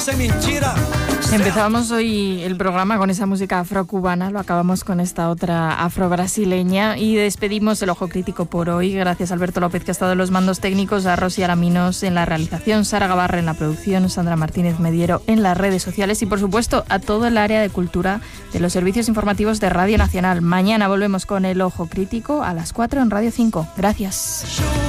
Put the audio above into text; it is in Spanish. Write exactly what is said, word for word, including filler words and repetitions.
notícia é mentira. Empezábamos hoy el programa con esa música afrocubana, lo acabamos con esta otra afrobrasileña y despedimos el Ojo Crítico por hoy. Gracias a Alberto López, que ha estado en los mandos técnicos, a Rosy Alaminos en la realización, Sara Gabarre en la producción, Sandra Martínez Mediero en las redes sociales y, por supuesto, a todo el área de cultura de los servicios informativos de Radio Nacional. Mañana volvemos con el Ojo Crítico a las cuatro en Radio cinco. Gracias.